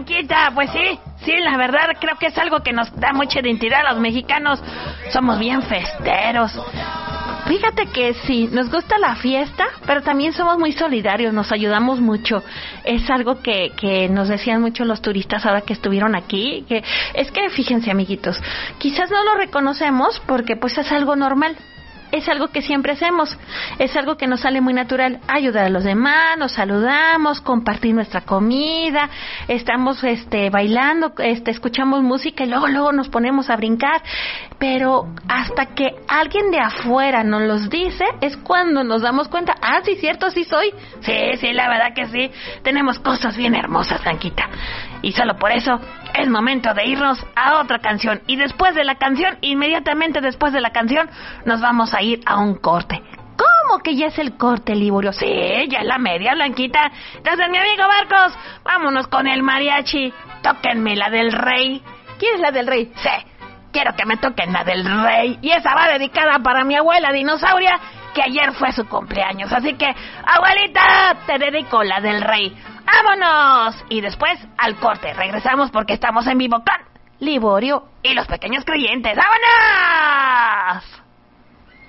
Blanquita, pues sí, la verdad creo que es algo que nos da mucha identidad a los mexicanos. Somos bien festeros. Fíjate que sí, nos gusta la fiesta, pero también somos muy solidarios, nos ayudamos mucho. Es algo que nos decían mucho los turistas ahora que estuvieron aquí, que es que fíjense, amiguitos, quizás no lo reconocemos porque pues es algo normal. Es algo que siempre hacemos, es algo que nos sale muy natural, ayudar a los demás, nos saludamos, compartir nuestra comida, estamos bailando, escuchamos música y luego nos ponemos a brincar, pero hasta que alguien de afuera nos los dice, es cuando nos damos cuenta, sí, cierto, sí soy, sí, la verdad que sí, tenemos cosas bien hermosas, Blanquita, y solo por eso es momento de irnos a otra canción, y después de la canción, inmediatamente después de la canción, nos vamos a ir a un corte. ¿Cómo que ya es el corte, Liborio? Sí, ya es la media, Blanquita. Entonces, mi amigo Marcos, vámonos con el mariachi. Tóquenme la del rey. ¿Quieres la del rey? Sí, quiero que me toquen la del rey. Y esa va dedicada para mi abuela dinosauria, que ayer fue su cumpleaños. Así que, abuelita, te dedico la del rey. ¡Vámonos! Y después al corte. Regresamos porque estamos en vivo con Liborio y los pequeños creyentes. ¡Vámonos!